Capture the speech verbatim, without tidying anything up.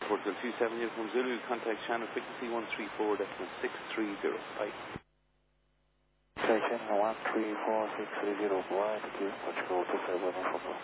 Portugal two seven from Zulu, contact channel frequency one three four decimal six three zero. Bye. Station one three four six three zero, bye, thank you, Portugal two seven from